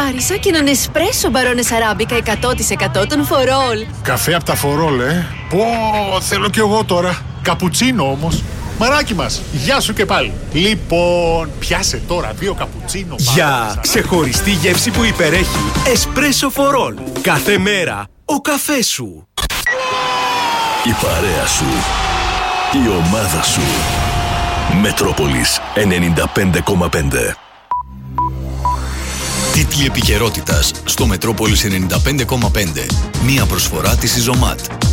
Άρισα και έναν εσπρέσο μπαρόνες αράμπικα 100% των φορόλ. Καφέ από τα φορόλ, Πω, θέλω κι εγώ τώρα. Καπουτσίνο όμως. Μαράκι μας, γεια σου και πάλι. Λοιπόν, πιάσε τώρα 2 καπουτσίνο. Για ξεχωριστή γεύση που υπερέχει. Εσπρέσο φορόλ. Κάθε μέρα ο καφές σου. Η παρέα σου. Η ομάδα σου. Μετρόπολης 95,5. Τίτλοι επικαιρότητας στο Μετρόπολης 95,5. Μία προσφορά της Ιζωμάτ.